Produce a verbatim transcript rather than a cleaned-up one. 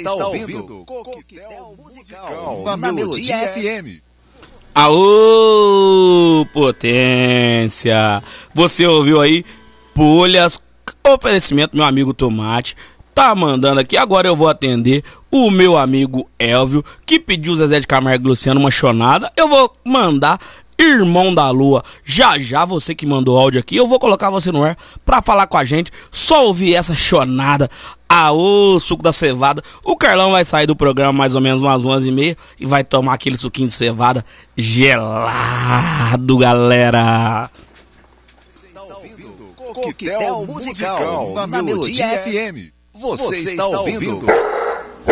está ouvindo Coquetel Musical na Melodia F M. Alô, potência! Você ouviu aí Pulhas, oferecimento meu amigo Tomate. Tá mandando aqui, agora eu vou atender o meu amigo Elvio, que pediu Zezé de Camargo e Luciano uma chonada. Eu vou mandar Irmão da Lua. Já já, você que mandou áudio aqui, eu vou colocar você no ar pra falar com a gente. Só ouvir essa chonada. Aô, suco da cevada. O Carlão vai sair do programa mais ou menos umas onze e meia e vai tomar aquele suquinho de cevada gelado, galera. Você está ouvindo Coquetel Musical na Melodia F M. Você está ouvindo